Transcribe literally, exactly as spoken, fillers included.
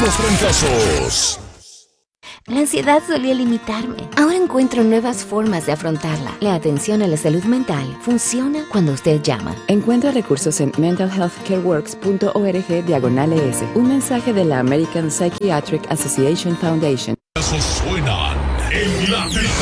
los trancazos. La ansiedad solía limitarme. Ahora encuentro nuevas formas de afrontarla. La atención a la salud mental funciona cuando usted llama. Encuentra recursos en mental health care works punto org diagonal es. Un mensaje de la American Psychiatric Association Foundation. Suenan en la